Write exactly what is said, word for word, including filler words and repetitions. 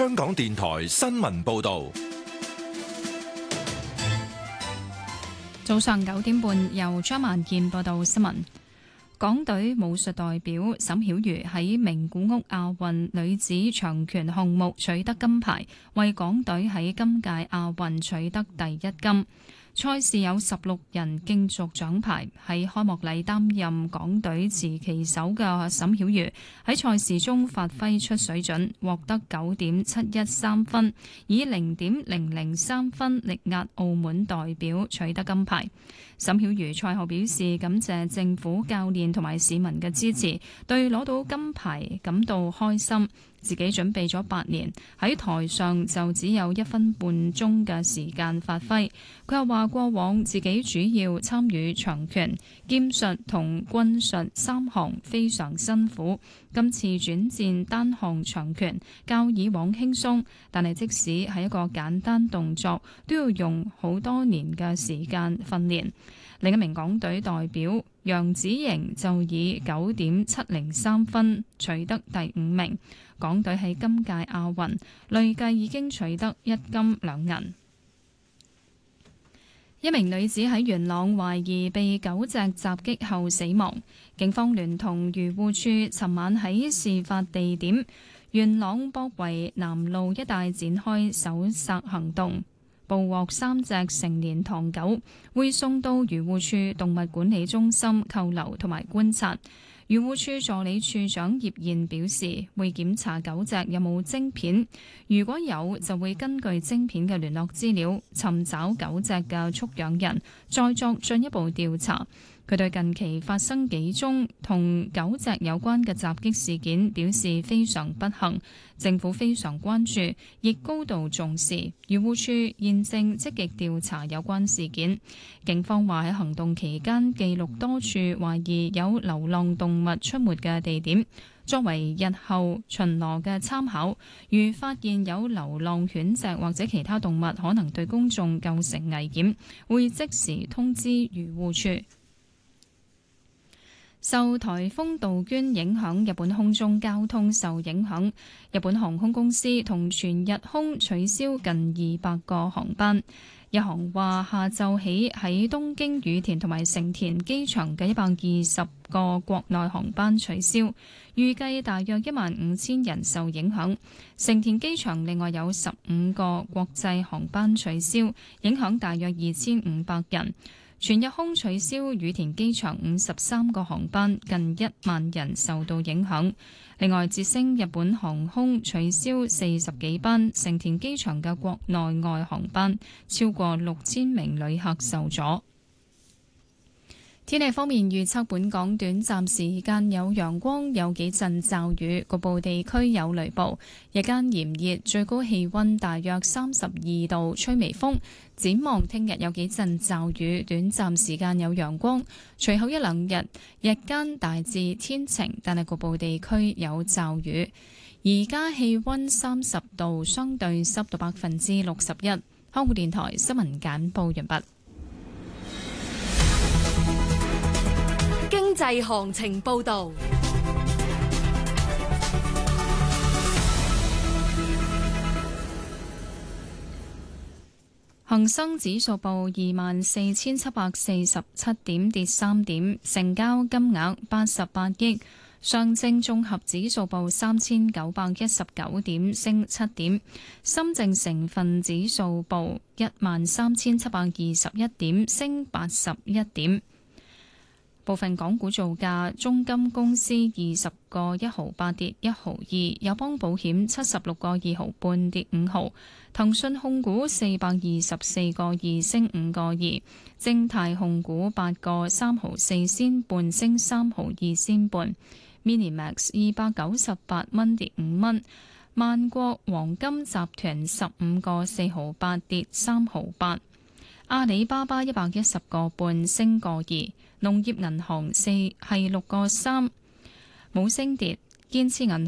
香港電台新聞報道。 早上九點半，由張萬健報道新聞。港隊武術代表沈曉瑜喺名古屋亞運女子長拳項目取得金牌，為港隊喺今屆亞運取得第一金。賽事有十六人競逐獎牌，喺開幕禮擔任港隊持旗手嘅沈曉瑜喺賽事中發揮出水準，獲得九點七一三分，以零點零零三分力壓澳門代表取得金牌。沈曉瑜賽後表示感謝政府、教練同埋市民嘅支持，對攞到金牌感到開心。自己準備咗八年，喺台上就只有一分半鐘嘅時間發揮。佢又話過往自己主要參與長拳、劍術同棍術三項，非常辛苦。今次轉戰單項長拳，較以往輕鬆，但係即使係一個簡單動作，都要用好多年嘅時間訓練。另一名港隊代表楊子瑩就以九點七零三分取得第五名。港隊喺今屆亞運累計已經取得一金兩銀。一名女子喺元朗懷疑被狗隻襲擊後死亡，警方聯同漁護處尋晚喺事發地點元朗博圍南路一帶展開搜索行動，捕獲三隻成年唐狗，會送到漁護處動物管理中心扣留同埋觀察。漁護處助理處長葉燕表示，會檢查狗隻有冇晶片，如果有就會根據晶片嘅聯絡資料尋找狗隻嘅畜養人，再作進一步調查。佢對近期發生幾宗同狗隻有關嘅襲擊事件表示非常不幸，政府非常關注，亦高度重視。漁護處現正積極調查有關事件。警方話喺行動期間記錄多處懷疑有流浪動物出沒嘅地點，作為日後巡邏嘅參考。如發現有流浪犬隻或者其他動物可能對公眾構成危險，會即時通知漁護處。受颱風杜鵑影響，日本空中交通受影響。日本航空公司同全日空取消近二百個航班。日航話下晝起喺東京羽田同埋成田機場嘅一百二十個國內航班取消，預計大約一萬五千人受影響。成田機場另外有十五個國際航班取消，影響大約二千五百人。全日空取消羽田機場五十三個航班，近一萬人受到影響。另外，捷星日本航空取消四十幾班成田機場嘅國內外航班，超過六千名旅客受阻。天氣方面預測，本港短暫時間有陽光，有幾陣驟雨，局部地區有雷暴。日間炎熱，最高氣溫大約三十二度，吹微風。展望聽日有幾陣驟雨，短暫時間有陽光，隨後一兩日日間大致天晴，但係局部地區有驟雨。而家氣溫三十度，相對濕度百分之六十一。香港電台新聞簡報完畢。 經濟行情報道。 恒生指數報二萬四千七百四十七點，跌三點，成交金額八十八億。上證綜合指數報三千九百一十九點，升七點。深證成分指數報一萬三千七百二十一點，升八十一點。部分港股造價：中金公司二十個一毫八跌一毫二，友邦保險七十六個二毫半跌五毫，騰訊控股四百二十四個二升五個二，正泰控股八個三毫四仙半升三毫二仙半 ，Minimax 二百九十八蚊跌五蚊，萬國黃金集團十五個四毫八跌三毫八，阿里巴巴一百一十個半升個二。農業銀行四係六個三，冇升跌，建設銀